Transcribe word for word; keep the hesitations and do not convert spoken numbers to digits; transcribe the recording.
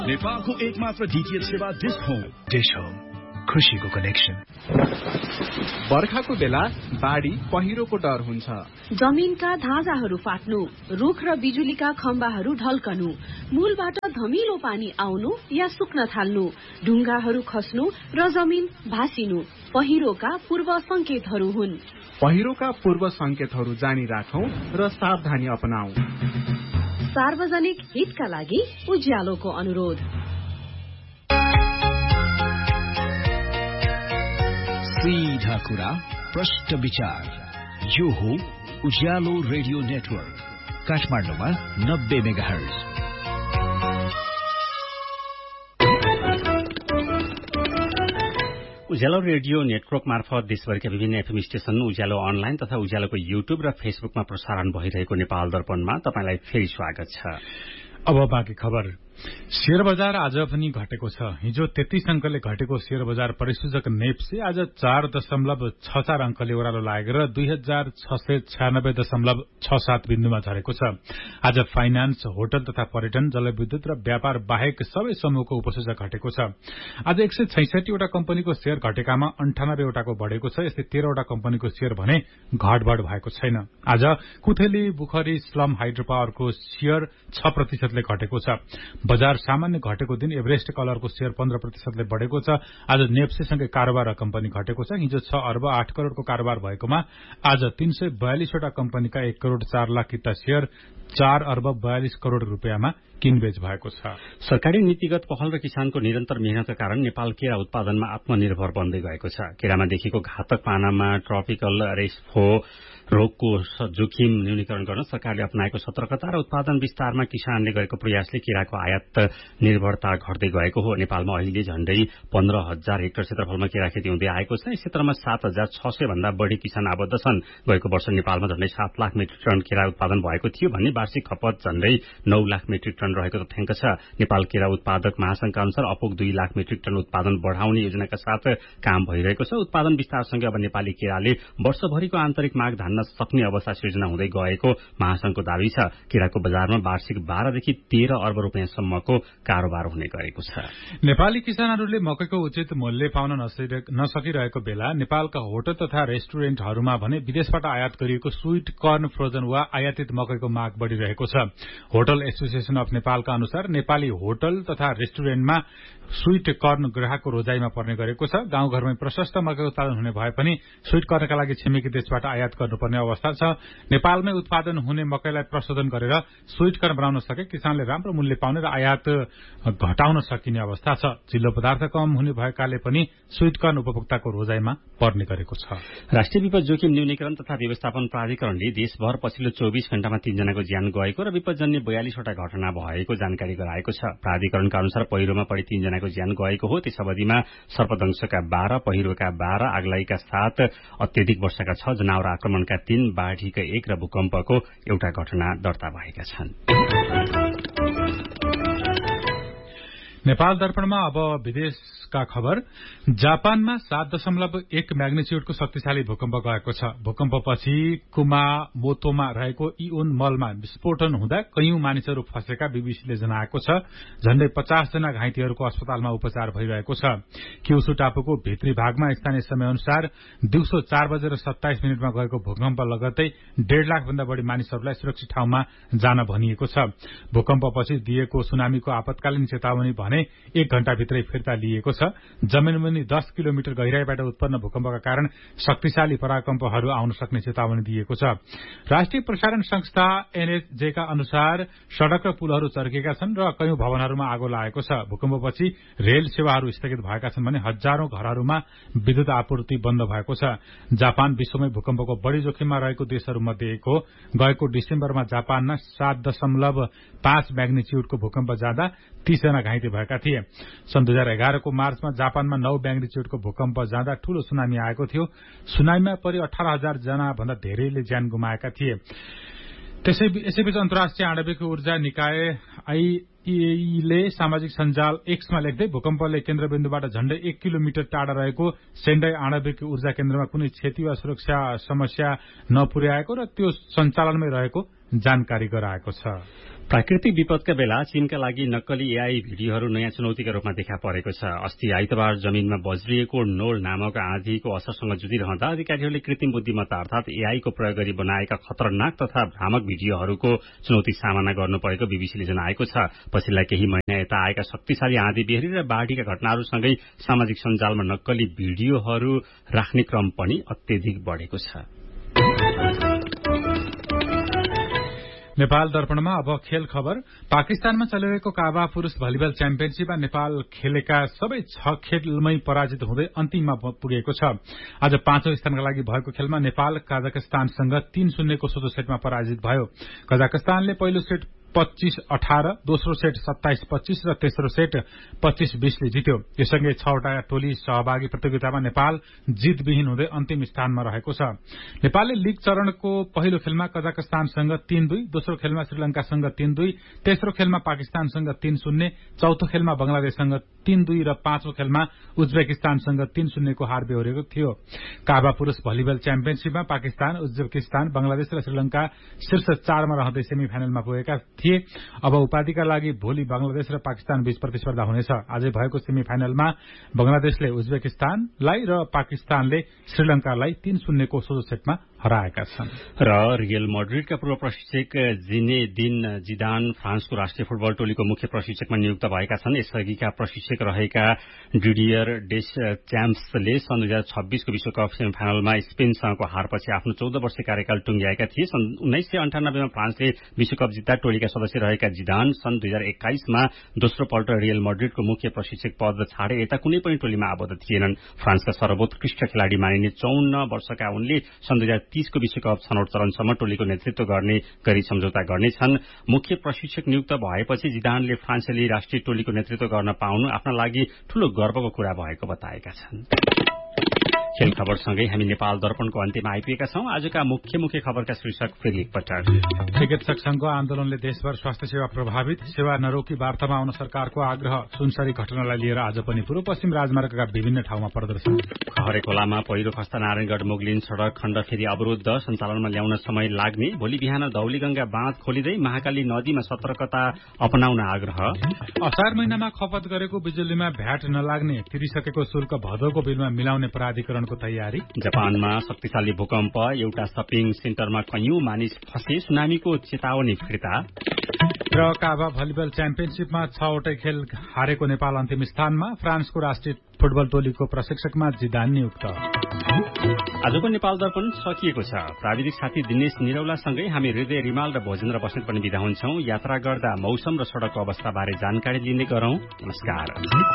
नेपालको एकमात्र डीटीएच सेवा डिश होम। डिश होम, खुशीको कनेक्सन। बर्खाको बेला बाढी पहिरोको डर हुन्छ। जमिनका धाजाहरू फाट्नु, रुख र बिजुलीका खम्बाहरू ढल्कनु, मूलबाट धमिलो पानी आउनु या सुक्न थाल्नु, ढुङ्गाहरू खस्नु र जमिन भासिनु पहिरोका पूर्व संकेतहरू हुन्। पहिरोका पूर्व संकेतहरू जानी राखौं र सावधानी अपनाऊ। सार्वजनिक हितका लागि उज्यालोको अनुरोध। सीधा कुरा, प्रष्ट विचार, यो हो उज्यालो रेडियो नेटवर्क, काठमाडौँमा नब्बे मेगाहर्ज। उज्यालो रेडियो नेटवर्क मार्फत देशभरिका विभिन्न एफएम स्टेशन, उज्यालो अनलाइन तथा उज्यालोको युट्युब र फेसबुकमा प्रसारण भइरहेको नेपाल दर्पणमा तपाईलाई फेरि स्वागत छ। अब बाँकी खबर। शेयर बजार आज पनि घटेको छ। हिजो तेत्तीस अंकले घटेको शेयर बजार परिसूचक नेप्से आज चार दशमलव छ चार अंकले ओह्रालो लागेर दुई हजार छ सय छयानब्बे दशमलव छ सात बिन्दुमा झरेको छ। आज फाइनान्स, होटल तथा पर्यटन, जलविद्युत र व्यापार बाहेक सबै समूहको उपसूचक घटेको छ। आज एक सय छैसठीवटा कम्पनीको शेयर घटेकामा अन्ठानब्बेवटाको बढ़ेको छ। यस्तै तेह्रवटा कम्पनीको शेयर भने घटबढ़ भएको छैन। आज कुथेली, बुखरी, स्लम हाइड्रो पावरको शेयर छ प्रतिशतले घटेको छ। बजार सामान्य घटेको दिन एभरेस्ट कलरको शेयर पन्ध्र प्रतिशतले बढ़ेको छ। आज नेप्सेसँगै कारोबार र कम्पनी घटेको छ। हिजो छ अर्ब आठ करोड़को कारोबार भएकोमा आज तीन सय बयालिसवटा कम्पनीका एक करोड़ चार लाख किता शेयर चार अर्ब बयालिस करोड़ रूपियाँमा किनबेच भएको छ। सरकारी नीतिगत पहल र किसानको निरन्तर मेहनतका कारण नेपाल केरा उत्पादनमा आत्मनिर्भर बन्दै गएको छ। केरामा देखिएको घातक पानामा ट्रपिकल रेसफो रोगको जोखिम न्यूनीकरण गर्न सरकारले अपनाएको सतर्कता र उत्पादन विस्तारमा किसानले गरेको प्रयासले केराको आयात निर्भरता घट्दै गएको हो। नेपालमा अहिले झण्डै पन्ध्र हजार हेक्टर क्षेत्रफलमा केरा खेती हुँदै आएको छ। यस क्षेत्रमा सात हजार छ सय भन्दा बढ़ी किसान आबद्ध छन्। गएको वर्ष नेपालमा झण्डै सात लाख मेट्रिक टन केरा उत्पादन भएको थियो भने वार्षिक खपत झण्डै नौ लाख मेट्रिक टन रहेको तथ्याङ्क छ। नेपाल केरा उत्पादक महासंघका अनुसार अपुग दुई लाख मेट्रिक टन उत्पादन बढ़ाउने योजनाका साथ काम भइरहेको छ। उत्पादन विस्तारसँगै अब नेपाली केराले वर्षभरिको आन्तरिक माग धान्न सक्ने अवस्था सृजना हुँदै गएको महासंघको दावी छ। केराको बजारमा वार्षिक बाह्रदेखि तेह्र अर्ब रूपियाँसम्मको कारोबार हुने गरेको छ। नेपाली किसानहरूले मकैको उचित मूल्य पाउन नसकिरहेको बेला नेपालका होटल तथा रेस्टुरेन्टहरूमा भने विदेशबाट आयात गरिएको स्वीट कर्न, फ्रोजन वा आयातित मकैको माग बढ़िरहेको छ। होटल एसोसिएशन अफ नेपालका अनुसार नेपाली होटल तथा रेस्टुरेन्टमा स्वीट कर्न ग्राहकको रोजाइमा पर्ने गरेको छ। गाउँघरमै प्रशस्त मकै उत्पादन हुने भए पनि स्वीट कर्नका लागि छिमेकी देशबाट आयात गर्नुपर्ने अवस्था छ। नेपालमै उत्पादन हुने मकैलाई प्रशोधन गरेर स्वीट कर्न बनाउन सके किसानले राम्रो मूल्य पाउने र आयात घटाउन सकिने अवस्था छ। चिल्लो पदार्थ कम हुने भएकाले पनि स्वीट कर्न उपभोक्ताको रोजाइमा पर्ने गरेको छ। राष्ट्रिय विपद जोखिम न्यूनीकरण तथा व्यवस्थापन प्राधिकरणले देशभर पछिल्लो चौबीस घण्टामा तीनजनाको ज्यान गएको र विपदजन्य बयालिसवटा घटना भएको जानकारी गराएको छ। प्राधिकरणका अनुसार पहिरोमा परि तीनजनाको ज्यान गएको हो। त्यस अवधिमा सर्पदंशका बाह्र, पहिरोका बाह्र, आगलाईका सात, अत्यधिक वर्षाका छ, जनावर आक्रमणका तीन, बाढ़ीका एक र भूकम्पको एउटा घटना दर्ता भएका छन्। नेपाल दर्पणमा अब विदेशका खबर। जापानमा सात दशमलव एक म्याग्निच्युडको शक्तिशाली भूकम्प गएको छ। भूकम्पपछि कुमामोतोमा रहेको इओन मलमा विस्फोटन हुँदा कैयौं मानिसहरू फँसेका बीबीसीले जनाएको छ। झण्डै पचास जना घाइतेहरूको अस्पतालमा उपचार भइरहेको छ। क्युसु टापुको भित्री भागमा स्थानीय समयअनुसार दिउँसो चार बजेर सत्ताइस मिनटमा गएको भूकम्प लगत्तै डेढ़ लाख भन्दा बढ़ी मानिसहरूलाई सुरक्षित ठाउँमा जान भनिएको छ। भूकम्पपछि दिएको सुनामीको आपतकालीन चेतावनी भने एक घण्टाभित्रै फिर्ता लिएको छ। जमिनमुनि दस किलोमिटर गहिराईबाट उत्पन्न भूकम्पका कारण शक्तिशाली पराकम्पहरू आउन सक्ने चेतावनी दिएको छ। राष्ट्रिय प्रसारण संस्था एनएचजेका अनुसार सड़क र पुलहरू चर्किएका छन् र कैयौं भवनहरूमा आगो लागेको छ। भूकम्पपछि रेल सेवाहरू स्थगित भएका छन् भने हजारौं घरहरूमा विद्युत आपूर्ति बन्द भएको छ। जापान विश्वमै भूकम्पको बढ़ी जोखिममा रहेको देशहरूमध्ये एक हो। गएको डिसेम्बरमा जापानमा सात दशमलव पाँच म्याग्निच्युडको भूकम्प जाँदा तीस जना घाइते भएका थिए। सन् दुई हजार एघारको मार्चमा जापानमा नौ म्याग्निच्युडको भूकम्प जाँदा ठूलो सुनामी आएको थियो। सुनामीमा परि अठार हजार जना भन्दा धेरैले ज्यान गुमाएका थिए। यसैबीच अन्तर्राष्ट्रिय आणविक ऊर्जा निकाय आईईएले सामाजिक सञ्जाल एक्समा लेख्दै भूकम्पले केन्द्रबिन्दुबाट झण्डै एक किलोमिटर टाढा रहेको सेन्डाई आणविक ऊर्जा केन्द्रमा कुनै क्षति वा सुरक्षा समस्या नपुर्याएको र त्यो सञ्चालनमै रहेको जानकारी गराएको छ। प्राकृतिक विपदका बेला चीनका लागि नक्कली एआई भिडियोहरू नयाँ चुनौतीका रूपमा देखा परेको छ। अस्ति आइतबार जमिनमा बज्रिएको नोल नामक आँधीको असरसँग जुझिरहँदा अधिकारीहरूले कृत्रिम बुद्धिमत्ता अर्थात एआईको प्रयोग गरी बनाएका खतरनाक तथा भ्रामक भिडियोहरूको चुनौती सामना गर्नु परेको बीबीसीले जनाएको छ। पछिल्ला केही महिना यता आएका शक्तिशाली आँधी बेहरी र बाढ़ीका घटनाहरूसँगै सामाजिक सञ्जालमा नक्कली भिडियोहरू राख्ने क्रम पनि अत्यधिक बढ़ेको छ। नेपाल दर्पणमा अब खेल खबर। पाकिस्तानमा चलिरहेको काबा पुरूष भलिबल च्याम्पियनशीपमा नेपाल खेलेका सबै छ खेलमै पराजित हुँदै अन्तिममा पुगेको छ। आज पाँचौं स्थानका लागि भएको खेलमा नेपाल कजाकस्तानसँग तीन शून्यको सोझो सेटमा पराजित भयो। कजाकस्तानले पहिलो सेट पच्चीस अठार, दोस्रो सेट सत्ताइस पच्चीस र तेस्रो सेट पच्चीस बीसले जित्यो। यससँगै छवटा टोली सहभागी प्रतियोगितामा नेपाल जितविहीन हुँदै अन्तिम स्थानमा रहेको छ। नेपालले लीग चरणको पहिलो खेलमा कजाकस्तानसँग तीन दुई, दोस्रो खेलमा श्रीलंकासँग तीन दुई, तेस्रो खेलमा पाकिस्तानसँग तीन शून्य, चौथो खेलमा बंगलादेशसँग तीन दुई र पाँचौं खेलमा उज्बेकिस्तानसँग तीन शून्यको हार बेहोरेको थियो। काबा पुरूष भलिबल च्याम्पियनशीपमा पाकिस्तान, उज्बेकिस्तान, बंगलादेश र श्रीलंका शीर्ष चारमा रहँदै सेमी फाइनलमा पुगेका थिए। अब उपाधिका लागि भोलि बंगलादेश र पाकिस्तान बीच प्रतिस्पर्धा हुनेछ। आजै भएको सेमी फाइनलमा बंगलादेशले उज्बेकिस्तानलाई र पाकिस्तानले श्रीलंकालाई तीन शून्यको सोझो सेटमा हराएका छन्। र रियल मड्रिडका पूर्व प्रशिक्षक जिनेदिन जिदान फ्रान्सको राष्ट्रिय फुटबल टोलीको मुख्य प्रशिक्षकमा नियुक्त भएका छन्। यसअघिका प्रशिक्षक रहेका डिडियर डेस्च्याम्प्सले सन् दुई हजार छब्बीसको विश्वकप सेमी फाइनलमा स्पेनसँगको हारपछि आफ्नो चौध वर्षीय कार्यकाल टुंग्याएका थिए। सन् उन्नाइस सय अन्ठानब्बेमा फ्रान्सले विश्वकप जित्दा टोलीका सदस्य रहेका जिदान सन् दुई हजार एक्काइसमा दोस्रो पल्ट रियल मड्रिडको मुख्य प्रशिक्षक पद छाडे यता कुनै पनि टोलीमा आबद्ध थिएनन्। फ्रान्सका सर्वोत्कृष्ट खेलाड़ी मानिने चौन्न वर्षका उनले सन् दुई हजार तीसको विश्वकप छनौट चरणसम्म टोलीको नेतृत्व गर्ने गरी सम्झौता गर्नेछन्। मुख्य प्रशिक्षक नियुक्त भएपछि जिदानले फ्रान्सेली राष्ट्रिय टोलीको नेतृत्व गर्न पाउनु आफ्ना लागि ठूलो गर्वको कुरा भएको बताएका छन्। खेल खबरसँगै हामी नेपाल दर्पणको अन्त्यमा आइपुगेका छौं। आजका मुख्य मुख्य खबरका शीर्षक फेरि एकपटक। चिकित्सक संघको आन्दोलनले देशभर स्वास्थ्य सेवा प्रभावित, सेवा नरोकी वार्तामा आउन सरकारको आग्रह। सुनसरी घटनालाई लिएर आज पनि पूर्व पश्चिम राजमार्गका विभिन्न ठाउँमा प्रदर्शन। खहरे खोलामा पहिरो खस्दा नारायणगढ़ मुगलिन सड़क खण्ड फेरि अवरोध, सञ्चालनमा ल्याउन समय लाग्ने। भोलि बिहान धौलीगंगा बाँध खोलिँदै महाकाली नदीमा सतर्कता अपनाउन आग्रह। असार महिनामा खपत गरेको बिजुलीमा भ्याट नलाग्ने, तिरिसकेको शुल्क भदौको बिलमा मिलाउने प्राधिकरणको तयारी। जापानमा शक्तिशाली भूकम्प, एउटा सपिङ सेन्टरमा कैयौं मानिस फसे, सुनामीको चेतावनी फिर्ता। र काबा भलिबल च्याम्पियनशीपमा छवटै खेल हारेको नेपाल अन्तिम स्थानमा, फ्रान्सको राष्ट्रिय फुटबल टोलीको प्रशिक्षकमा जिदान नियुक्त। आजको नेपाल दर्पण सकिएको छ। प्राविधिक साथी दिनेश निरौलासँगै हामी हृदय रिमाल र भोजेन्द्र बस्नेत पनि बिदा हुन्छौं। यात्रा गर्दा मौसम र सड़कको अवस्थाबारे जानकारी लिने गरौं। नमस्कार।